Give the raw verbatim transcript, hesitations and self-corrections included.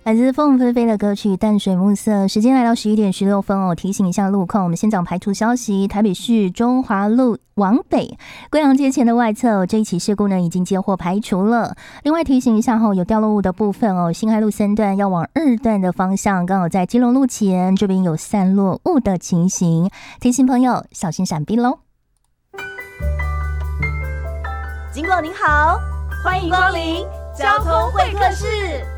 来自凤飞飞的歌曲《淡水暮色》。时间来到十一点十六分哦，提醒一下路况。我们先讲排除消息，台北市中华路往北归阳街前的外侧、哦、这一起事故呢已经接获排除了。另外提醒一下、哦、有掉落物的部分哦，辛亥路三段要往二段的方向，刚好在基隆路前这边有散落物的情形，提醒朋友小心闪避喽。 警广您好，欢迎光临交通会客室。